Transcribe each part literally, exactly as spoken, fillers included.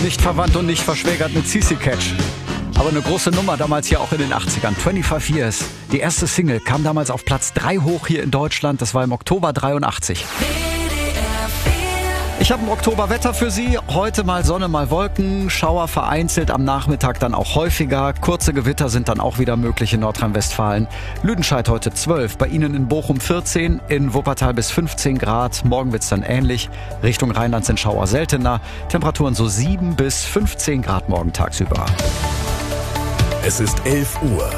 Nicht verwandt und nicht verschwägert mit C C Catch. Aber eine große Nummer damals hier auch in den achtzigern. fünfundzwanzig Years. Die erste Single kam damals auf Platz drei hoch hier in Deutschland. Das war im Oktober dreiundachtzig. Ich habe ein Oktoberwetter für Sie. Heute mal Sonne, mal Wolken. Schauer vereinzelt, am Nachmittag dann auch häufiger. Kurze Gewitter sind dann auch wieder möglich in Nordrhein-Westfalen. Lüdenscheid heute zwölf, bei Ihnen in Bochum vierzehn, in Wuppertal bis fünfzehn Grad. Morgen wird's dann ähnlich. Richtung Rheinland sind Schauer seltener. Temperaturen so sieben bis fünfzehn Grad morgen tagsüber. Es ist elf Uhr.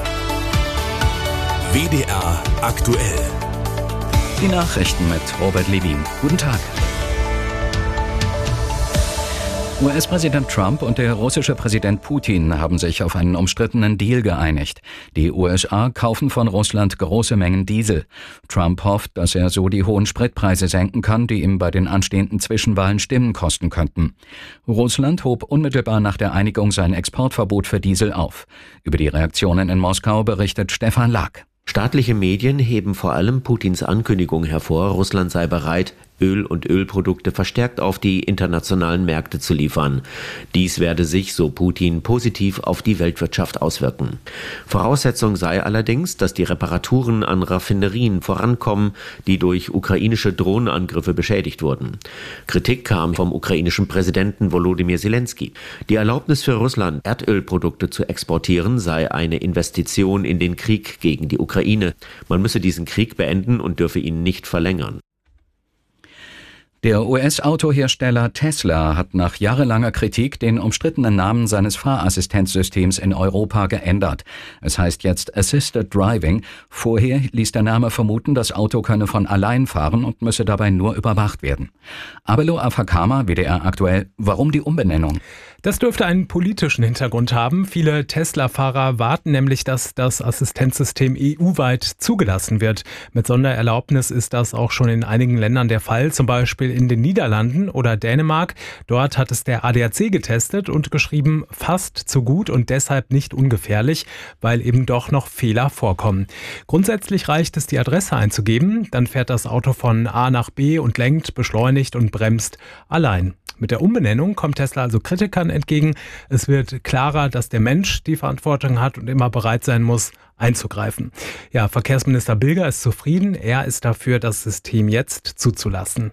W D R aktuell. Die Nachrichten mit Robert Levin. Guten Tag. U S-Präsident Trump und der russische Präsident Putin haben sich auf einen umstrittenen Deal geeinigt. Die U S A kaufen von Russland große Mengen Diesel. Trump hofft, dass er so die hohen Spritpreise senken kann, die ihm bei den anstehenden Zwischenwahlen Stimmen kosten könnten. Russland hob unmittelbar nach der Einigung sein Exportverbot für Diesel auf. Über die Reaktionen in Moskau berichtet Stefan Lack. Staatliche Medien heben vor allem Putins Ankündigung hervor, Russland sei bereit, Öl und Ölprodukte verstärkt auf die internationalen Märkte zu liefern. Dies werde sich, so Putin, positiv auf die Weltwirtschaft auswirken. Voraussetzung sei allerdings, dass die Reparaturen an Raffinerien vorankommen, die durch ukrainische Drohnenangriffe beschädigt wurden. Kritik kam vom ukrainischen Präsidenten Volodymyr Zelensky. Die Erlaubnis für Russland, Erdölprodukte zu exportieren, sei eine Investition in den Krieg gegen die Ukraine. Man müsse diesen Krieg beenden und dürfe ihn nicht verlängern. Der U S-Autohersteller Tesla hat nach jahrelanger Kritik den umstrittenen Namen seines Fahrassistenzsystems in Europa geändert. Es heißt jetzt Assisted Driving. Vorher ließ der Name vermuten, das Auto könne von allein fahren und müsse dabei nur überwacht werden. Abelo Afakama, W D R aktuell. Warum die Umbenennung? Das dürfte einen politischen Hintergrund haben. Viele Tesla-Fahrer warten nämlich, dass das Assistenzsystem E U-weit zugelassen wird. Mit Sondererlaubnis ist das auch schon in einigen Ländern der Fall, zum Beispiel in den Niederlanden oder Dänemark. Dort hat es der A D A C getestet und geschrieben, fast zu gut und deshalb nicht ungefährlich, weil eben doch noch Fehler vorkommen. Grundsätzlich reicht es, die Adresse einzugeben, dann fährt das Auto von A nach B und lenkt, beschleunigt und bremst allein. Mit der Umbenennung kommt Tesla also Kritikern entgegen. Es wird klarer, dass der Mensch die Verantwortung hat und immer bereit sein muss, einzugreifen. Ja, Verkehrsminister Bilger ist zufrieden. Er ist dafür, das System jetzt zuzulassen.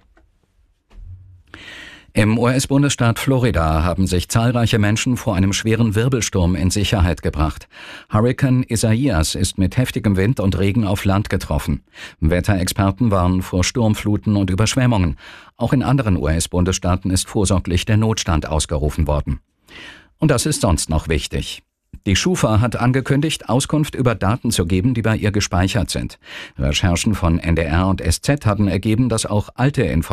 Im U S-Bundesstaat Florida haben sich zahlreiche Menschen vor einem schweren Wirbelsturm in Sicherheit gebracht. Hurrikan Isaias ist mit heftigem Wind und Regen auf Land getroffen. Wetterexperten warnen vor Sturmfluten und Überschwemmungen. Auch in anderen U S-Bundesstaaten ist vorsorglich der Notstand ausgerufen worden. Und das ist sonst noch wichtig. Die Schufa hat angekündigt, Auskunft über Daten zu geben, die bei ihr gespeichert sind. Recherchen von N D R und S Z haben ergeben, dass auch alte Informationen